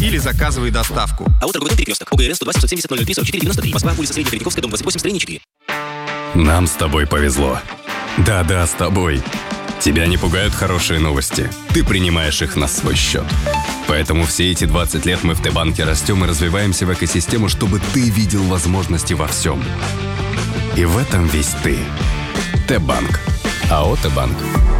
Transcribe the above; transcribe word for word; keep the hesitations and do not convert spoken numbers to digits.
или заказывай доставку. АО «Торговый перекресток». ОГРН сто два семьсот семьдесят ноль ноль три сорок четыре девяносто три. Москва, улица Средневековская, дом двадцать восемь, строение четыре. Нам с тобой повезло. Да-да, с тобой. Тебя не пугают хорошие новости. Ты принимаешь их на свой счет. Поэтому все эти двадцать лет мы в Т-банке растем и развиваемся в экосистему, чтобы ты видел возможности во всем. И в этом весь ты. Т-банк. АО «Т-банк».